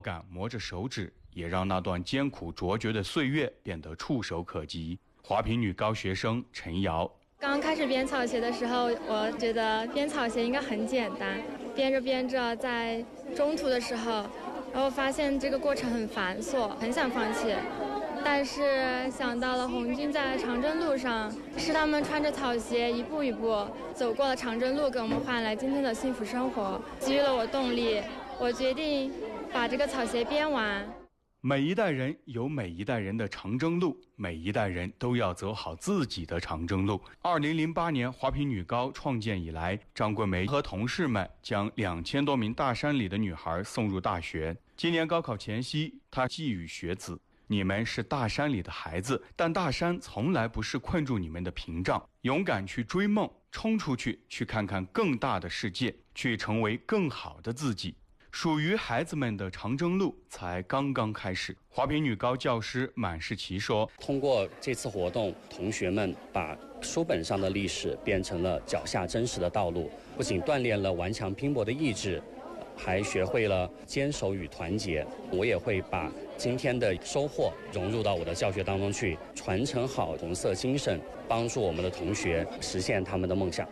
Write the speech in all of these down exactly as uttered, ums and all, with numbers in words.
感磨着手指，也让那段艰苦卓绝的岁月变得触手可及。华坪女高学生陈瑶， 刚开始编草鞋的时候，我觉得编草鞋应该很简单，编着编着，在中途的时候，然后发现这个过程很繁琐，很想放弃。但是想到了红军在长征路上，是他们穿着草鞋一步一步走过了长征路，给我们换来今天的幸福生活，给予了我动力。我决定把这个草鞋编完。 每一代人有每一代人的长征路，每一代人都要走好自己的长征路。二零零八年华坪女高创建以来，张桂梅和同事们将两千多名大山里的女孩送入大学。今年高考前夕，她寄语学子：你们是大山里的孩子，但大山从来不是困住你们的屏障。勇敢去追梦，冲出去，去看看更大的世界，去成为更好的自己。属于孩子们的长征路才刚刚开始。华坪女高教师满世奇说： 通过这次活动，同学们把书本上的历史变成了脚下真实的道路，不仅锻炼了顽强拼搏的意志，还学会了坚守与团结。我也会把今天的收获融入到我的教学当中去，传承好红色精神，帮助我们的同学实现他们的梦想。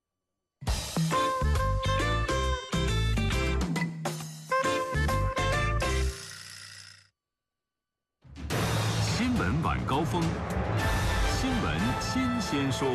新闻晚高峰，新闻新鲜说。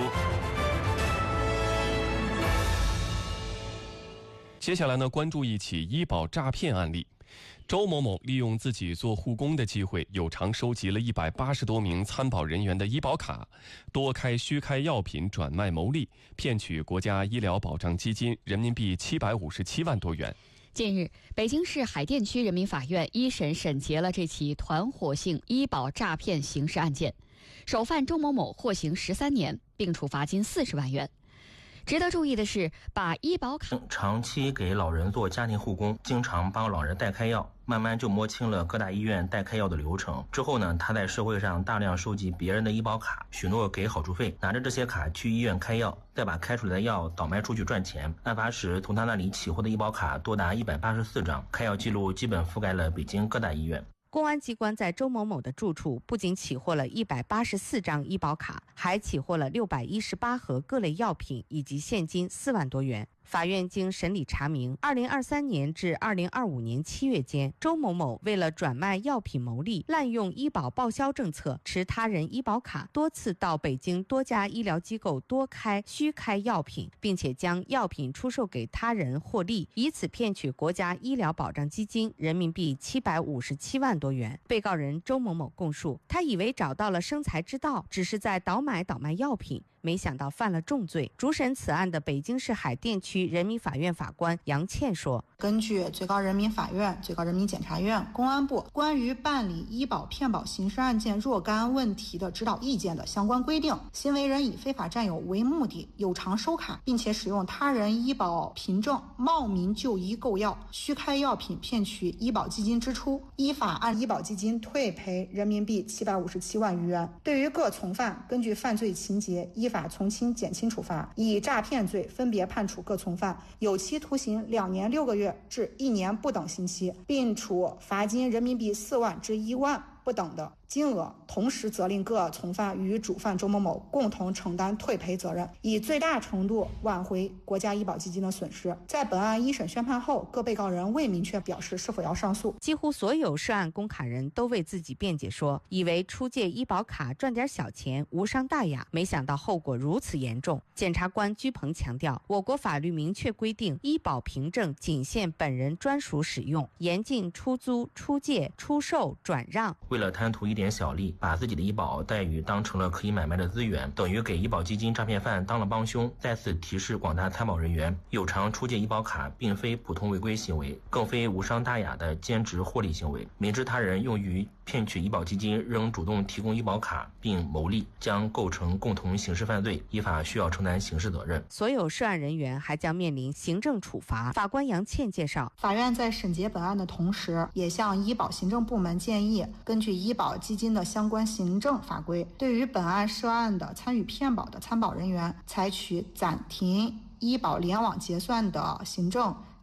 接下来呢，关注一起医保诈骗案例。周某某利用自己做护工的机会，有偿收集了一百八十多名参保人员的医保卡，多开虚开药品转卖牟利，骗取国家医疗保障基金人民币七百五十七万多元。 近日，北京市海淀区人民法院一审审结了这起团伙性医保诈骗刑事案件，首犯周某某获刑十三年，并处罚金四十万元。值得注意的是，把医保卡长期给老人做家庭护工，经常帮老人代开药，慢慢就摸清了各大医院代开药的流程。之后呢，他在社会上大量收集别人的医保卡，许诺给好处费，拿着这些卡去医院开药，再把开出来的药倒卖出去赚钱。案发时，从他那里起获的医保卡多达一百八十四张，开药记录基本覆盖了北京各大医院。 公安机关在周某某的住处不仅起获了一百八十四张医保卡，还起获了六百一十八盒各类药品以及现金四万多元。法院经审理查明，二零二三年至二零二五年七月间，周某某为了转卖药品牟利，滥用医保报销政策，持他人医保卡多次到北京多家医疗机构多开虚开药品，并且将药品出售给他人获利，以此骗取国家医疗保障基金人民币七百五十七万多元。被告人周某某供述，他以为找到了生财之道，只是在倒买倒卖药品，没想到犯了重罪。主审此案的北京市海淀区人民法院法官杨倩说， 根据最高人民法院、最高人民检察院、公安部关于办理医保骗保刑事案件若干问题的指导意见的相关规定，行为人以非法占有为目的，有偿收卡，并且使用他人医保凭证冒名就医购药，虚开药品骗取医保基金支出，依法按医保基金退赔人民币七百五十七万余元。对于各从犯，根据犯罪情节依法从轻减轻处罚，以诈骗罪分别判处各从犯有期徒刑两年六个月至一年不等刑期，并处罚金人民币四万至一万不等的金额，同时责令各从犯与主犯周某某共同承担退赔责任，以最大程度挽回国家医保基金的损失。在本案一审宣判后，各被告人未明确表示是否要上诉。 几乎所有涉案公卡人都为自己辩解说，以为出借医保卡赚点小钱无伤大雅，没想到后果如此严重。检察官居鹏强调，我国法律明确规定，医保凭证仅限本人专属使用，严禁出租、出借、出售、转让。 为了贪图一点小利，把自己的医保待遇当成了可以买卖的资源，等于给医保基金诈骗犯当了帮凶。再次提示广大参保人员，有偿出借医保卡并非普通违规行为，更非无伤大雅的兼职获利行为。明知他人用于骗取医保基金，仍主动提供医保卡并牟利，将构成共同刑事犯罪，依法需要承担刑事责任。 所有涉案人员还将面临行政处罚。法官杨倩介绍， 法院在审结本案的同时，也向医保行政部门建议，根据医保基金的相关行政法规，对于本案涉案的参与骗保的参保人员，采取暂停医保联网结算的行政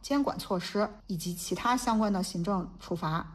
监管措施以及其他相关的行政处罚。